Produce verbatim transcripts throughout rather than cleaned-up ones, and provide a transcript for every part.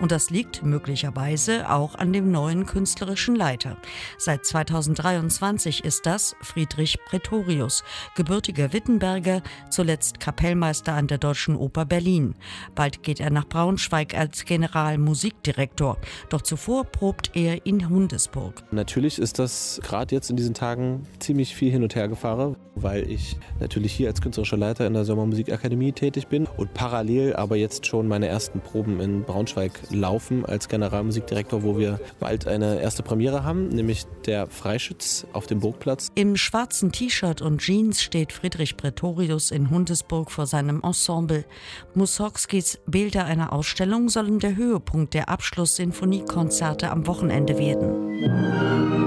Und das liegt möglicherweise auch an dem neuen künstlerischen Leiter. Seit zweitausenddreiundzwanzig ist das Friedrich Praetorius, gebürtiger Wittenberger, zuletzt Kapellmeister an der Deutschen Oper Berlin. Bald geht er nach Braunschweig als Generalmusikdirektor. Doch zuvor probt er in Hundesburg. Natürlich ist das gerade jetzt in diesen Tagen ziemlich viel hin und her gefahren, weil ich natürlich hier als künstlerischer Leiter in der Sommermusikakademie tätig bin und parallel aber jetzt schon meine ersten Proben in Braunschweig laufen als Generalmusikdirektor, wo wir bald eine erste Premiere haben, nämlich der Freischütz auf dem Burgplatz. Im schwarzen T-Shirt und Jeans steht Friedrich Praetorius in Hundesburg vor seinem Ensemble. Mussorgskis Bilder einer Ausstellung sollen der Höhepunkt der Abschluss-Sinfoniekonzerte am Wochenende werden.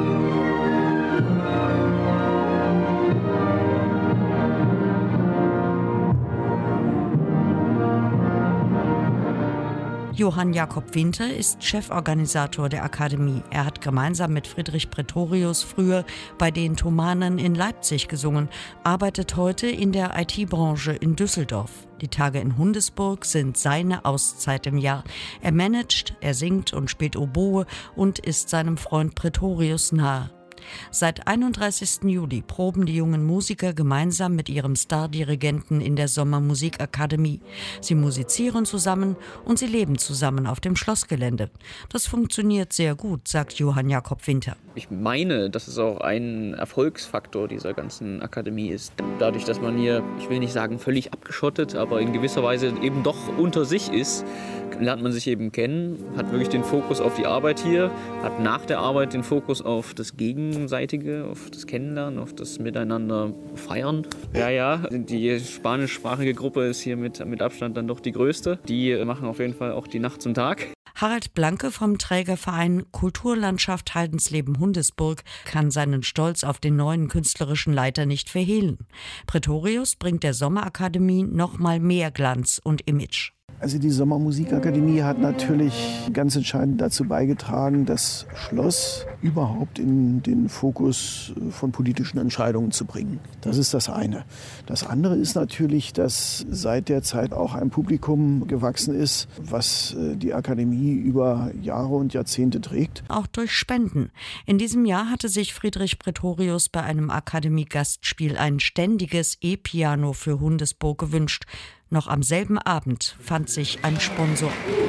Johann Jakob Winter ist Cheforganisator der Akademie. Er hat gemeinsam mit Friedrich Praetorius früher bei den Thomanern in Leipzig gesungen, arbeitet heute in der I T-Branche in Düsseldorf. Die Tage in Hundesburg sind seine Auszeit im Jahr. Er managt, er singt und spielt Oboe und ist seinem Freund Praetorius nahe. Seit einunddreißigsten Juli proben die jungen Musiker gemeinsam mit ihrem Stardirigenten in der Sommermusikakademie. Sie musizieren zusammen und sie leben zusammen auf dem Schlossgelände. Das funktioniert sehr gut, sagt Johann Jakob Winter. Ich meine, dass es auch ein Erfolgsfaktor dieser ganzen Akademie ist. Dadurch, dass man hier, ich will nicht sagen völlig abgeschottet, aber in gewisser Weise eben doch unter sich ist, lernt man sich eben kennen, hat wirklich den Fokus auf die Arbeit hier, hat nach der Arbeit den Fokus auf das Gegenseitige, auf das Kennenlernen, auf das Miteinander feiern. Ja, ja, die spanischsprachige Gruppe ist hier mit, mit Abstand dann doch die größte. Die machen auf jeden Fall auch die Nacht zum Tag. Harald Blanke vom Trägerverein Kulturlandschaft Haldensleben-Hundesburg kann seinen Stolz auf den neuen künstlerischen Leiter nicht verhehlen. Praetorius bringt der Sommerakademie noch mal mehr Glanz und Image. Also die Sommermusikakademie hat natürlich ganz entscheidend dazu beigetragen, das Schloss überhaupt in den Fokus von politischen Entscheidungen zu bringen. Das ist das eine. Das andere ist natürlich, dass seit der Zeit auch ein Publikum gewachsen ist, was die Akademie über Jahre und Jahrzehnte trägt. Auch durch Spenden. In diesem Jahr hatte sich Friedrich Praetorius bei einem Akademie-Gastspiel ein ständiges E-Piano für Hundesburg gewünscht. Noch am selben Abend fand sich ein Sponsor.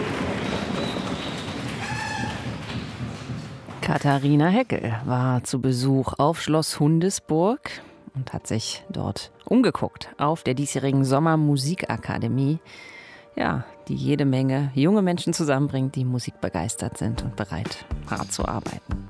Katharina Heckel war zu Besuch auf Schloss Hundesburg und hat sich dort umgeguckt auf der diesjährigen Sommermusikakademie, ja, die jede Menge junge Menschen zusammenbringt, die musikbegeistert sind und bereit, hart zu arbeiten.